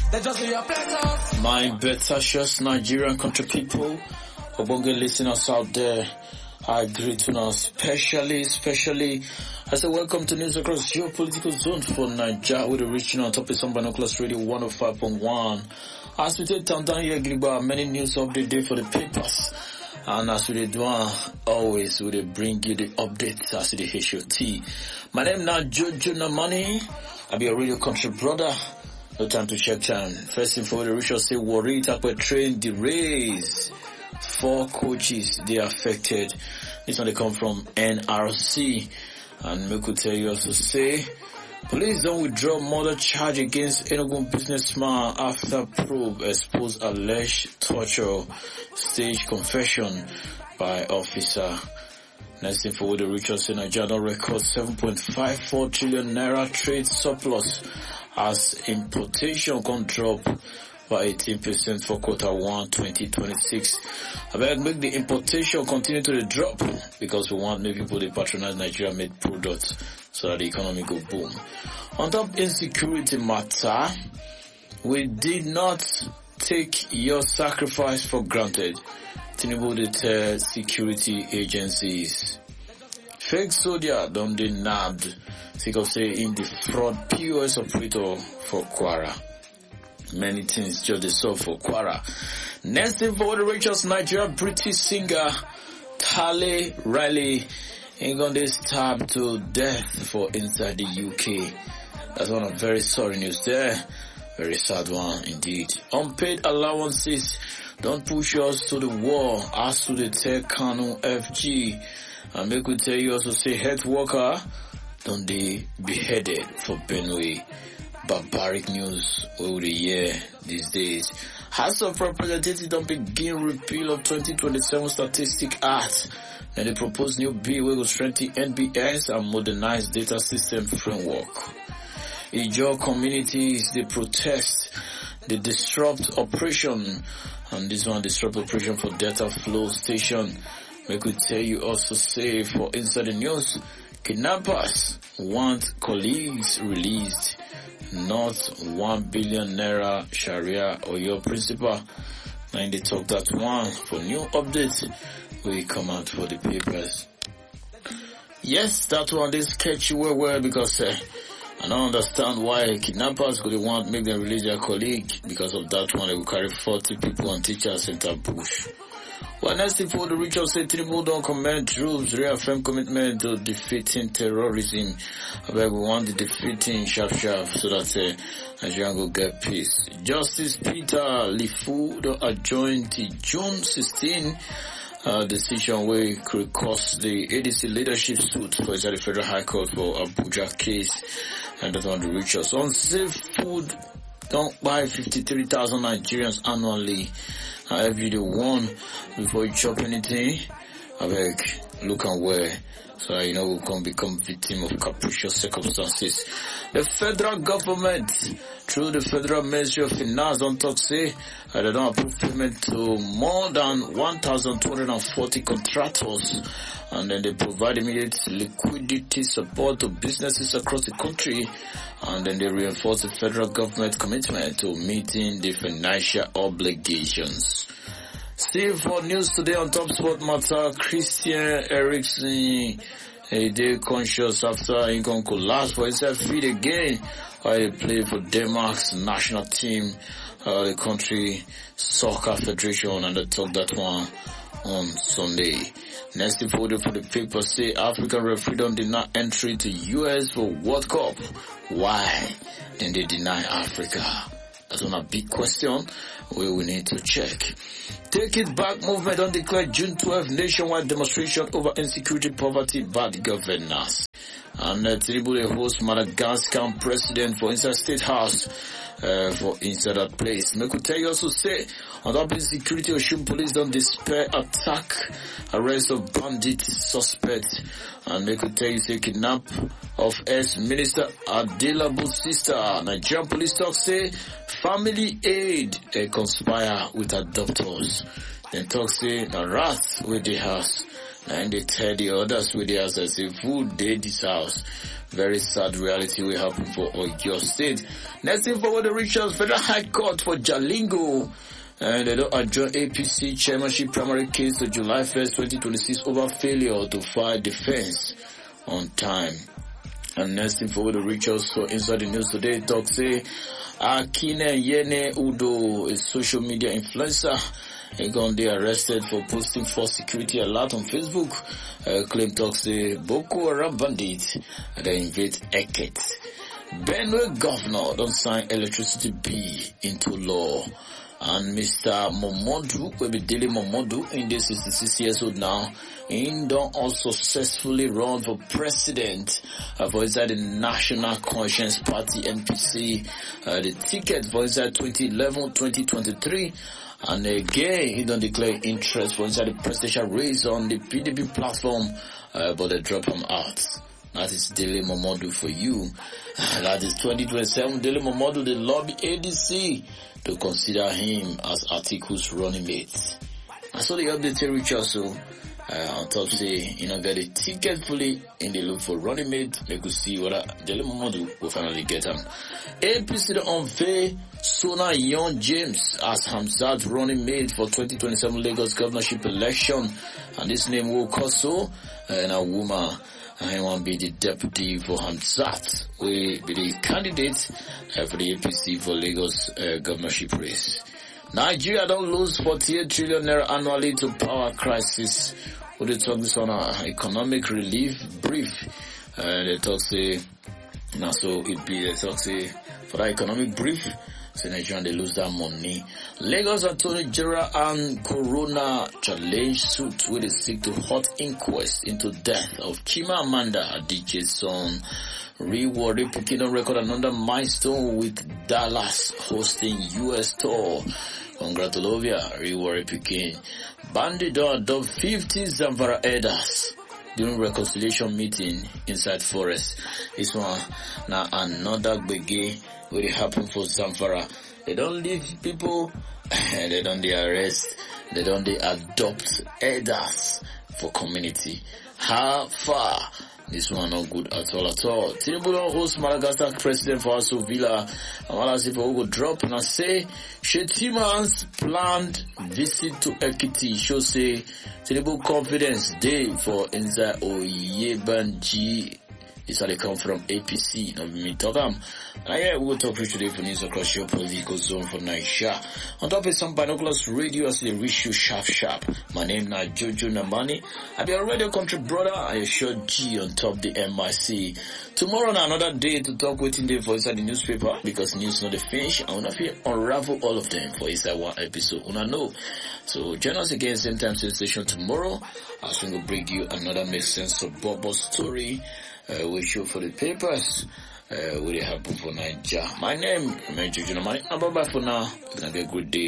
They just be a flex. My better Nigerian country people, Obonge listeners out there, I greet you now, especially, I say welcome to news across geopolitical zones for Nigeria with the reaching on top of some binoculars radio 105.1. As we take down here, Gligba, many news of the day for the papers. And as we do always, we bring you the updates as the HOT. My name now Jojo Namani. I be a radio country brother. No time to check time. First thing for the Richard say worry Takwe train the race. 4 coaches they affected. This one they come from NRC. And me could tell you also say police don't withdraw murder charge against Enugu businessman after probe exposed alleged torture, stage confession by officer. Next thing for the Richard say Nigeria record 7.54 trillion naira trade surplus as importation can drop by 18% for Q1 2026. I beg make the importation continue to drop because we want new people to patronize Nigeria made products so that the economy go boom. On top insecurity matter, we did not take your sacrifice for granted. Tinubu deter security agencies. Fake soldier don't they nabbed, say in the fraud POS operator for Kwara. Many things just the solve for Kwara. Next thing for the richest Nigeria British singer Tale Riley ain't gonna stabbed to death for inside the UK. That's one of very sorry news there. Very sad one indeed. Unpaid allowances don't push us to the wall as to the tech Kanu FG. And make we tell you also say health worker don't they beheaded for Benue. Barbaric news over the year these days. House of Representatives don't begin repeal of 2027 Statistic Act. And they propose new bill will strengthen NBS and modernize data system framework. Ijaw communities they protest, they disrupt operation, and this one disrupt operation for data flow station. We could tell you also say for inside the news, kidnappers want colleagues released. Not 1 billion naira Sharia or your principal. And they talk that one for new updates. We come out for the papers. Yes, that one they sketchy well because I don't understand why kidnappers could want to make them release their colleague. Because of that one they will carry 40 people and teachers center bush. Well, next thing for the Richard say Tinubu don't commend troops reaffirm commitment to defeating terrorism. I beg we want the defeating sharp so that Nigeria will get peace. Justice Peter Lifu adjourned the June 16 decision where could cost the ADC leadership suit for the Federal High Court for Abuja case, and that one the Richards. Unsafe food don't buy 53,000 Nigerians annually. Every day one before you chop anything, I beg, look and wear. So we can become victim of capricious circumstances. The federal government, through the Federal Ministry of Finance, don't talk say they don't approve payment to more than 1,240 contractors, and then they provide immediate liquidity support to businesses across the country, and then they reinforce the federal government commitment to meeting the financial obligations. Still for news today on Top Sport Matter, Christian Eriksen, a day conscious after he can collapse for himself feet again while he played for Denmark's national team, the country soccer federation, and they talk that one on Sunday. Next info for the paper say African referee don't deny entry to US for World Cup. Why then they deny Africa? That's one a big question where we need to check. Take It Back movement on declared June 12 nationwide demonstration over insecurity, poverty, bad governance. And Tinubu host Madagascar president for inside State House for inside that place. Me could tell you also say on top insecurity, Oshun police don't despair attack, arrest of bandit suspects, and me could tell you say kidnap of ex-minister Adelabu's sister. Nigerian police talk say family aid conspire with adopters. Then talk say the wrath with the house. And they tell the others with the house as if who did this house. Very sad reality will happen for Oyo State. Next thing forward, the Richards Federal High Court for Jalingo. And they don't adjourn APC chairmanship primary case to July 1st, 2026 over failure to file defense on time. And next thing forward, the Richards for Inside the News Today talk say Akine Yene Udo, a social media influencer, he got arrested for posting false security alert on Facebook. Claim talks say Boko Haram bandits they invade Eket. Benue governor don't sign electricity bill into law. And Mr. Momodu, will be Dele Momodu, in this 66 years old now, he don't also successfully run for president for inside the National Conscience Party NPC. The ticket for inside 2011-2023. And again, he don't declare interest for inside the presidential race on the PDP platform, but they drop him out. That is Dele Momodu for you. That is 2027. Dele Momodu, they lobby ADC to consider him as Atiku's running mate. And so the update reach also on top say, get a ticket fully in the look for running mate. They could see whether Dele Momodu will finally get him. APC to unveil Sona Young James as Hamzat running mate for 2027 Lagos governorship election. And this name will also and a woman. I want to be the deputy for Hamzat. We be the candidate for the APC for Lagos governorship race. Nigeria don't lose 48 trillion naira annually to power crisis. What they talk this on economic relief brief. They talk say, now so it be they talk say for that economic brief. So Nigeria they lose that money. Lagos Attorney General and Corona challenge suit with a seek to hot inquest into death of Chima Amanda DJ's son. Reward Pukino record another milestone with Dallas hosting US tour. Congratulations, Reward Pukin. Bandit don't adopt 50 Zamfara elders during reconciliation meeting inside forest. This one now another biggie will happen for Zamfara. They don't leave people, they don't arrest, they don't adopt elders for community. How far? This one not good at all at all. Tinubu don't host Madagascar president for Aso Villa. And while as if I will drop and I say Shetiman's planned visit to Ekiti should say Tinubu confidence day for Enza Oyebanji. This how they come from APC. Now we talk and yeah, we will talk to you today for news across your political zone for Naisha. On top of some binoculars radio as they reach you sharp. My name is Jojo Namani. I be a radio country brother. I assure G on top the MIC. Tomorrow na another day to talk waiting day for inside the newspaper because news not the finish. I wanna feel unravel all of them for inside one episode. Una know. So join us again same time same station tomorrow as we will bring you another make sense of Bobo story. We show for the papers. Will it happen for Nigeria? My name is Jojo Namani. Bye bye for now. It's gonna be a good day.